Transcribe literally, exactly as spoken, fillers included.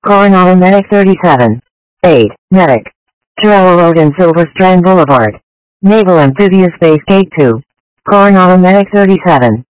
Coronado Medic thirty-seven. eight. Medic. Torello Road and Silver Strand Boulevard. Naval Amphibious Base Gate two. Coronado Medic thirty-seven.